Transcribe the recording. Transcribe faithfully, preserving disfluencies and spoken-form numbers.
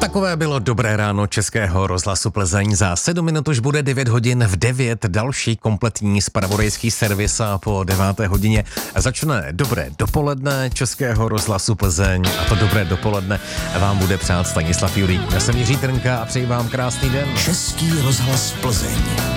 Takové bylo dobré ráno Českého rozhlasu Plzeň. Za sedm minut už bude devět hodin, v devět další kompletní zpravodajský servis a po deváté hodině začne dobré dopoledne Českého rozhlasu Plzeň a to dobré dopoledne vám bude přát Stanislav Jurík. Já jsem Jiří Trnka a přeji vám krásný den. Český rozhlas Plzeň.